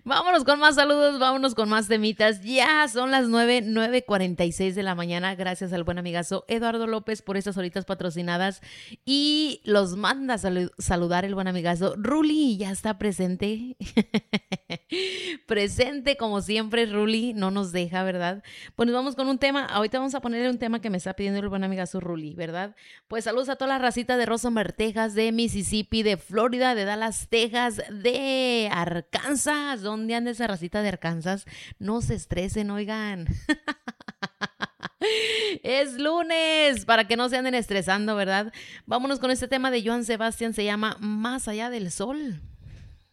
Vámonos con más saludos, vámonos con más temitas. Ya son las 9:46 de la mañana. Gracias al buen amigazo Eduardo López por estas horitas patrocinadas. Y los manda a saludar el buen amigazo Ruli. Ya está presente. Presente como siempre, Ruli. No nos deja, ¿verdad? Pues nos vamos con un tema. Ahorita vamos a ponerle un tema que me está pidiendo el buen amigazo Ruli, ¿verdad? Pues saludos a toda la racita de Rosenberg, Texas, de Mississippi, de Florida, de Dallas, Texas, de Arkansas. ¿Dónde anda esa racita de Arkansas? No se estresen, oigan. Es lunes, para que no se anden estresando, ¿verdad? Vámonos con este tema de Joan Sebastián, se llama Más allá del sol.